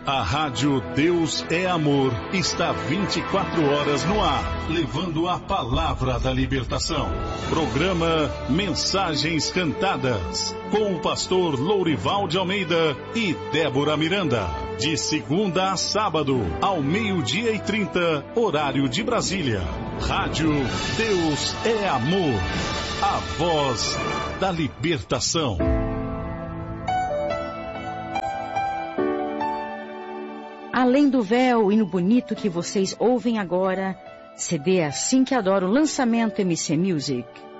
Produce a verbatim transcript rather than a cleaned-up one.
A Rádio Deus é Amor está vinte e quatro horas no ar, levando a palavra da libertação. Programa Mensagens Cantadas, com o pastor Lourival de Almeida e Débora Miranda. De segunda a sábado, ao meio-dia e trinta, horário de Brasília. Rádio Deus é Amor, a voz da libertação. Além do Véu e no bonito que vocês ouvem agora, C D Assim que Adoro, lançamento M C Music.